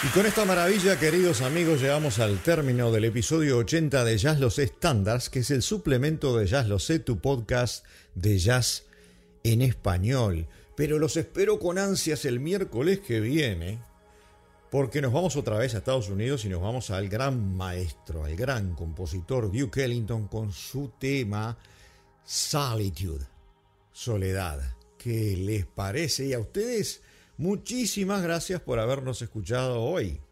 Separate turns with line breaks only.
Y con esta maravilla, queridos amigos, llegamos al término del episodio 80 de Jazz Lo Sé Standards, que es el suplemento de Jazz Lo Sé, tu podcast de jazz en español. Pero los espero con ansias el miércoles que viene, porque nos vamos otra vez a Estados Unidos y nos vamos al gran maestro, al gran compositor Duke Ellington con su tema Solitude, Soledad. ¿Qué les parece? Y a ustedes, muchísimas gracias por habernos escuchado hoy.